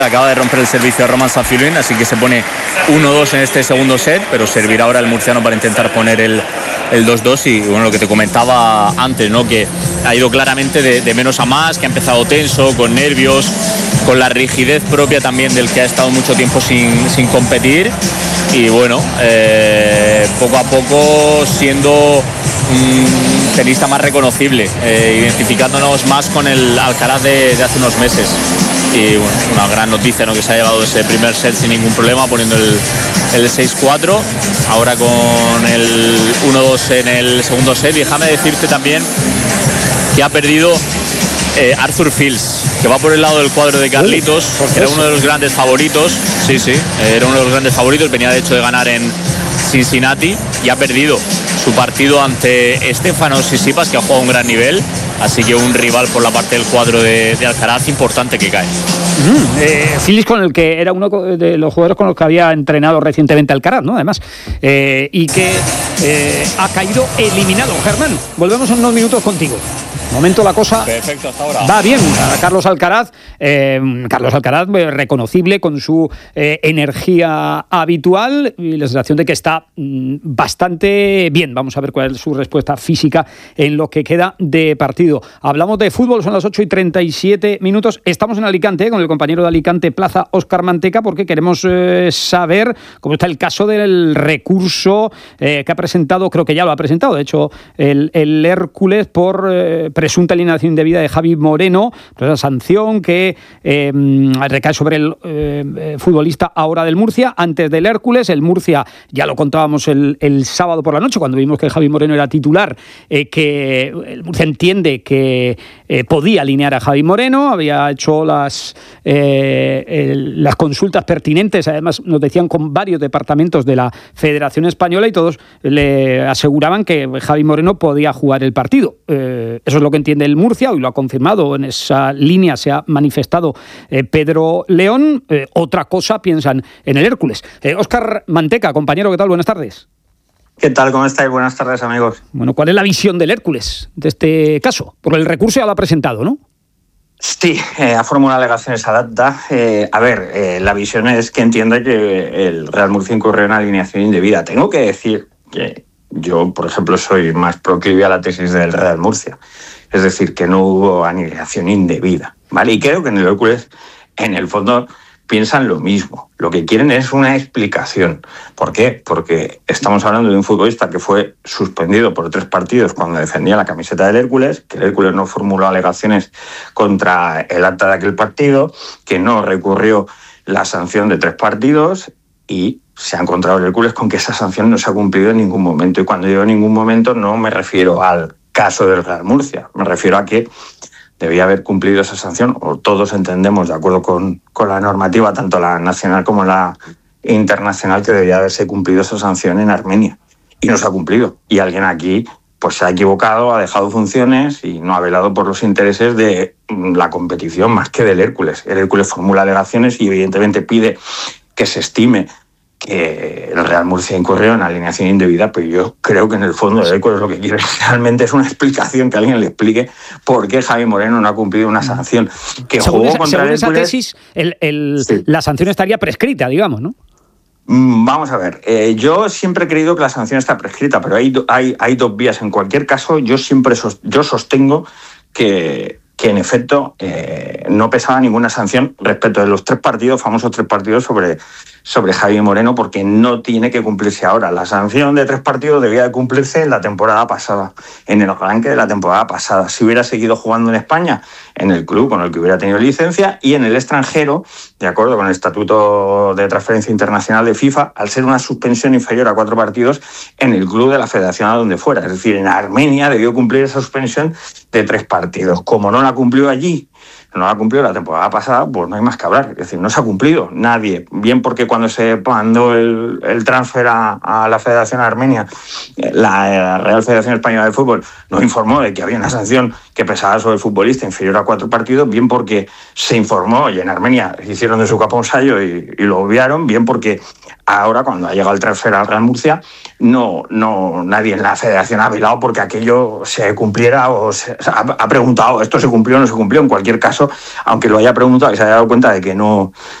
Acaba de romper el servicio a Roman Safilin, así que se pone 1-2 en este segundo set, pero servirá ahora el murciano para intentar poner el 2-2. Y bueno, lo que te comentaba antes, ¿no? Que ha ido claramente de menos a más, que ha empezado tenso, con nervios, con la rigidez propia también del que ha estado mucho tiempo sin competir. Y bueno, poco a poco siendo un tenista más reconocible, identificándonos más con el Alcaraz de hace unos meses. Y bueno, una gran noticia, ¿no? Que se ha llevado ese primer set sin ningún problema, poniendo el 6-4, ahora con el 1-2 en el segundo set. Y déjame decirte también que ha perdido Arthur Fils, que va por el lado del cuadro de Carlitos, era uno de los grandes favoritos. Sí, era uno de los grandes favoritos, venía de hecho de ganar en Cincinnati y ha perdido su partido ante Stefanos Tsitsipas, que ha jugado a un gran nivel. Así que un rival por la parte del cuadro de Alcaraz importante que cae. Fils, con el que era uno de los jugadores con los que había entrenado recientemente Alcaraz, ¿no? Además, y que ha caído eliminado. Germán, volvemos en unos minutos contigo. Momento la cosa. Perfecto, hasta ahora. Va bien a Carlos Alcaraz. Carlos Alcaraz, reconocible con su energía habitual y la sensación de que está bastante bien. Vamos a ver cuál es su respuesta física en lo que queda de partido. Hablamos de fútbol, son las 8:37. Estamos en Alicante, con el compañero de Alicante Plaza, Óscar Manteca, porque queremos saber cómo está el caso del recurso que ha presentado, creo que ya lo ha presentado, de hecho, el Hércules por presunta alineación indebida de Javi Moreno, esa sanción que recae sobre el futbolista ahora del Murcia, antes del Hércules. El Murcia, ya lo contábamos el sábado por la noche, cuando vimos que Javi Moreno era titular, que el Murcia entiende que podía alinear a Javi Moreno, había hecho las consultas pertinentes, además nos decían con varios departamentos de la Federación Española, y todos le aseguraban que Javi Moreno podía jugar el partido. Eso es lo que entiende el Murcia, hoy lo ha confirmado, en esa línea se ha manifestado Pedro León. Otra cosa piensan en el Hércules. Óscar Manteca, compañero, ¿qué tal? Buenas tardes. ¿Qué tal? ¿Cómo estáis? Buenas tardes, amigos. Bueno, ¿cuál es la visión del Hércules de este caso? Porque el recurso ya lo ha presentado, ¿no? Sí, ha formulado alegaciones ad acta. La visión es que entiende que el Real Murcia incurrió en alineación indebida. Tengo que decir que yo, por ejemplo, soy más proclive a la tesis del Real Murcia. Es decir, que no hubo alineación indebida, ¿vale? Y creo que en el Hércules, en el fondo, piensan lo mismo. Lo que quieren es una explicación. ¿Por qué? Porque estamos hablando de un futbolista que fue suspendido por 3 partidos cuando defendía la camiseta del Hércules, que el Hércules no formuló alegaciones contra el acta de aquel partido, que no recurrió la sanción de 3 partidos y se ha encontrado el Hércules con que esa sanción no se ha cumplido en ningún momento. Y cuando digo en ningún momento no me refiero al caso del Real Murcia, me refiero a que debía haber cumplido esa sanción, o todos entendemos, de acuerdo con la normativa, tanto la nacional como la internacional, que debía haberse cumplido esa sanción en Armenia. Y no se ha cumplido. Y alguien aquí pues se ha equivocado, ha dejado funciones y no ha velado por los intereses de la competición más que del Hércules. El Hércules formula alegaciones y evidentemente pide que se estime que el Real Murcia incurrió en alineación indebida, pero yo creo que en el fondo el Hércules lo que quiere realmente es una explicación, que alguien le explique por qué Javi Moreno no ha cumplido una sanción. Que según jugó contra el Hércules, tesis, sí, la sanción estaría prescrita, digamos, ¿no? Vamos a ver, yo siempre he creído que la sanción está prescrita, pero hay 2 vías. En cualquier caso, yo sostengo que en efecto no pesaba ninguna sanción respecto de los 3 partidos, famosos 3 partidos sobre Javi Moreno, porque no tiene que cumplirse ahora. La sanción de 3 partidos debía de cumplirse en la temporada pasada, en el arranque de la temporada pasada. Si hubiera seguido jugando en España, en el club con el que hubiera tenido licencia, y en el extranjero, de acuerdo con el Estatuto de Transferencia Internacional de FIFA, al ser una suspensión inferior a 4 partidos, en el club de la federación a donde fuera. Es decir, en Armenia debió cumplir esa suspensión de 3 partidos. Como no la cumplió allí, no la cumplió la temporada pasada, pues no hay más que hablar. Es decir, no se ha cumplido nadie. Bien porque cuando se mandó el transfer a la Federación Armenia, la Real Federación Española de Fútbol nos informó de que había una sanción que pesaba sobre el futbolista inferior a 4 partidos, bien porque se informó y en Armenia hicieron de su capa un sallo y lo obviaron, bien porque ahora, cuando ha llegado el transfer al Real Murcia, nadie en la Federación ha velado porque aquello se cumpliera o ha preguntado, ¿esto se cumplió o no se cumplió? En cualquier caso, caso, aunque lo haya preguntado y se haya dado cuenta de que no